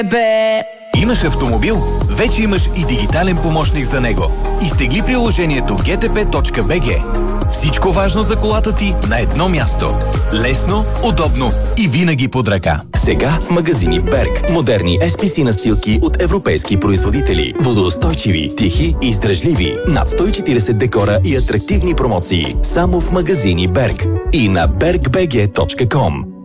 Бе. Имаш автомобил? Вече имаш и дигитален помощник за него. Изтегли приложението gtp.bg. Всичко важно за колата ти на едно място. Лесно, удобно и винаги под ръка. Сега в магазини Берг. Модерни SPC настилки от европейски производители. Водоустойчиви, тихи и издръжливи. Над 140 декора и атрактивни промоции. Само в магазини Берг. И на bergbg.com.